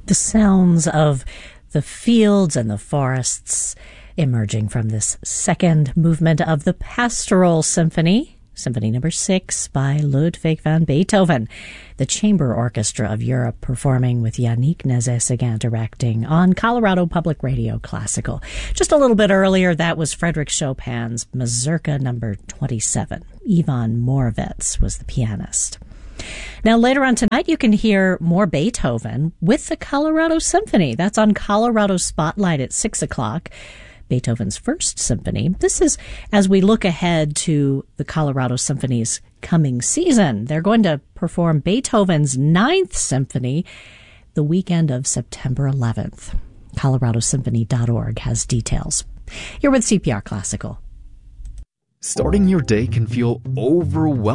The sounds of the fields and the forests emerging from this second movement of the Pastoral Symphony, Symphony No. 6 by Ludwig van Beethoven, the Chamber Orchestra of Europe performing with Yannick Nézet-Séguin directing on Colorado Public Radio Classical. Just a little bit earlier, that was Frédéric Chopin's Mazurka No. 27. Ivan Moravec was the pianist. Now, later on tonight, you can hear more Beethoven with the Colorado Symphony. That's on Colorado Spotlight at 6 o'clock. Beethoven's first symphony. This is as we look ahead to the Colorado Symphony's coming season. They're going to perform Beethoven's 9th Symphony the weekend of September 11th. ColoradoSymphony.org has details. You're with CPR Classical. Starting your day can feel overwhelming.